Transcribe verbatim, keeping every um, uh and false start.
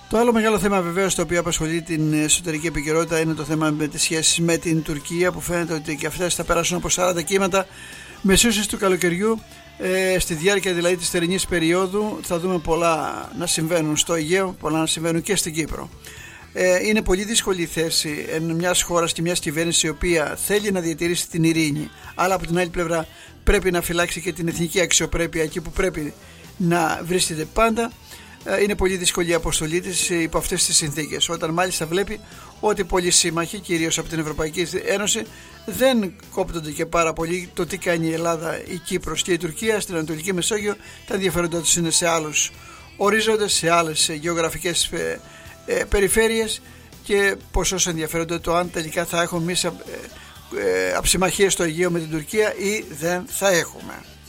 Το άλλο μεγάλο θέμα βεβαίως το οποίο απασχολεί την εσωτερική επικαιρότητα είναι το θέμα με τις σχέσεις με την Τουρκία, που φαίνεται ότι και αυτές θα περάσουν από σαράντα κύματα μεσούσης του καλοκαιριού. Ε, στη διάρκεια δηλαδή της θερινής περίοδου θα δούμε πολλά να συμβαίνουν στο Αιγαίο, πολλά να συμβαίνουν και στην Κύπρο. Ε, είναι πολύ δύσκολη η θέση μιας χώρας και μιας κυβέρνησης η οποία θέλει να διατηρήσει την ειρήνη, αλλά από την άλλη πλευρά πρέπει να φυλάξει και την εθνική αξιοπρέπεια εκεί που πρέπει να βρίσκεται πάντα. Είναι πολύ δύσκολη η αποστολή της υπό αυτές τις συνθήκες, όταν μάλιστα βλέπει ότι πολλοί σύμμαχοι, κυρίως από την Ευρωπαϊκή Ένωση, δεν κόπτονται και πάρα πολύ το τι κάνει η Ελλάδα, η Κύπρος και η Τουρκία στην Ανατολική Μεσόγειο. Τα ενδιαφέροντά τους είναι σε άλλους ορίζοντες, σε άλλες γεωγραφικές ε, ε, περιφέρειες, και ποσός ενδιαφέρονται το αν τελικά θα έχουμε εμείς ε, ε, αψημαχίες στο Αιγαίο με την Τουρκία ή δεν θα έχουμε.